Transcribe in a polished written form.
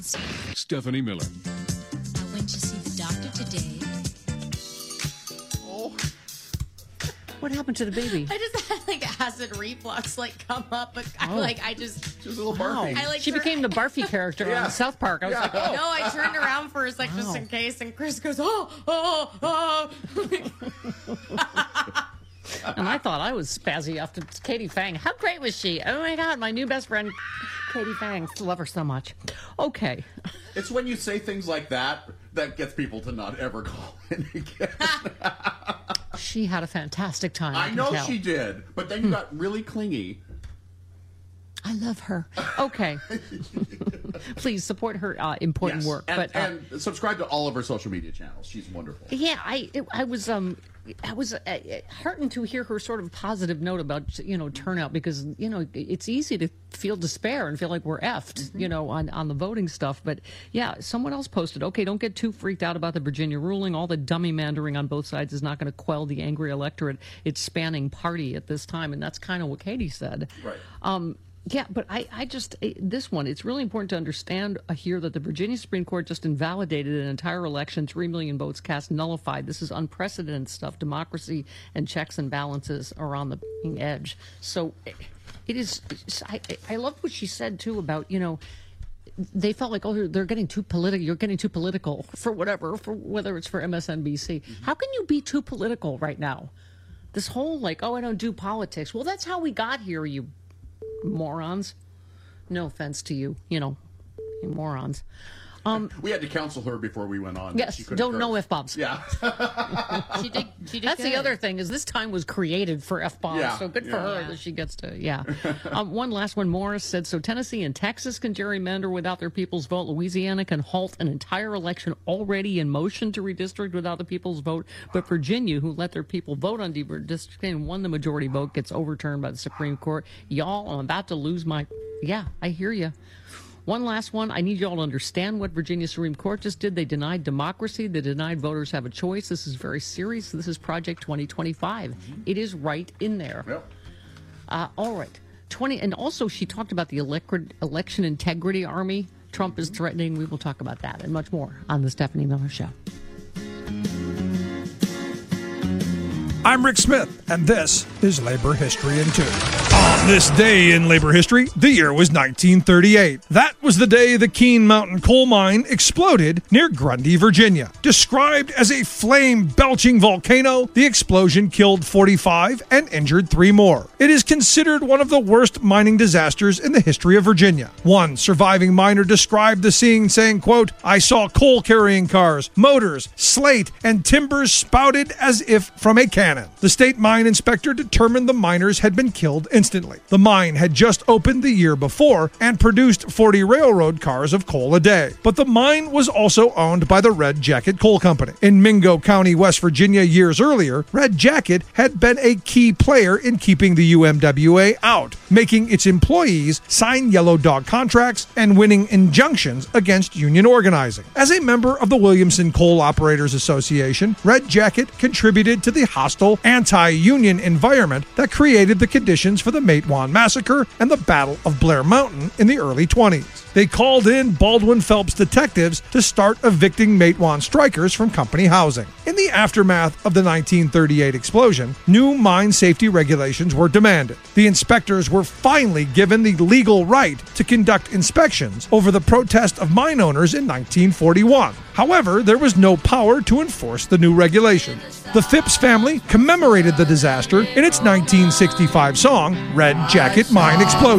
Stephanie Miller. I went to see the doctor today. Oh. What happened to the baby? I just had like acid reflux come up, but I just She was a little barfy. She became the Barfy character on South Park. I was like, oh. No, I turned around for a sec just in case, and Chris goes, oh. And I thought I was spazzy after Katie Fang. How great was she? Oh my God, my new best friend, Katie Fang. Love her so much. Okay. It's when you say things like that gets people to not ever call in again. She had a fantastic time. I know she did, but then you got really clingy. I love her. Okay. Please support her important work. And subscribe to all of her social media channels. She's wonderful. Yeah, I was heartened to hear her sort of positive note about turnout, because it's easy to feel despair and feel like we're effed on the voting stuff. But yeah, someone else posted, okay, don't get too freaked out about the Virginia ruling. All the dummy mandering on both sides is not going to quell the angry electorate. It's spanning party at this time, and that's kind of what Katie said. Right. Yeah, but I just, this one, it's really important to understand here that the Virginia Supreme Court just invalidated an entire election, 3 million votes cast, nullified. This is unprecedented stuff. Democracy and checks and balances are on the edge. So it is, I love what she said, too, about, they felt like, oh, they're getting too political. You're getting too political for whatever, for whether it's for MSNBC. How can you be too political right now? This whole, I don't do politics. Well, that's how we got here, you morons. No offense to you, you morons. We had to counsel her before we went on. Yes, don't know F-bombs. Yeah. she did That's good. the other thing, is this time was created for F-bombs, so good for her that she gets to, one last one. Morris said, so Tennessee and Texas can gerrymander without their people's vote. Louisiana can halt an entire election already in motion to redistrict without the people's vote. But Virginia, who let their people vote on redistricting and won the majority vote, gets overturned by the Supreme Court. Y'all, I'm about to lose my... Yeah, I hear you. One last one. I need you all to understand what Virginia Supreme Court just did. They denied democracy. They denied voters have a choice. This is very serious. This is Project 2025. It is right in there. Yep. All right. And also she talked about the election integrity army Trump is threatening. We will talk about that and much more on the Stephanie Miller Show. I'm Rick Smith, and this is Labor History in 2. On this day in labor history, the year was 1938. That was the day the Keene Mountain coal mine exploded near Grundy, Virginia. Described as a flame-belching volcano, the explosion killed 45 and injured 3 more. It is considered one of the worst mining disasters in the history of Virginia. One surviving miner described the scene saying, quote, I saw coal-carrying cars, motors, slate, and timbers spouted as if from a cannon. The state mine inspector determined the miners had been killed instantly. The mine had just opened the year before and produced 40 railroad cars of coal a day. But the mine was also owned by the Red Jacket Coal Company. In Mingo County, West Virginia, years earlier, Red Jacket had been a key player in keeping the UMWA out, making its employees sign yellow dog contracts and winning injunctions against union organizing. As a member of the Williamson Coal Operators Association, Red Jacket contributed to the hostile anti-union environment that created the conditions for the Matewan Massacre and the Battle of Blair Mountain in the early 20s. They called in Baldwin Phelps detectives to start evicting Matewan strikers from company housing. In the aftermath of the 1938 explosion, new mine safety regulations were demanded. The inspectors were finally given the legal right to conduct inspections over the protest of mine owners in 1941. However, there was no power to enforce the new regulations. The Phipps family commemorated the disaster in its 1965 song, Red Jacket Mine Explosion.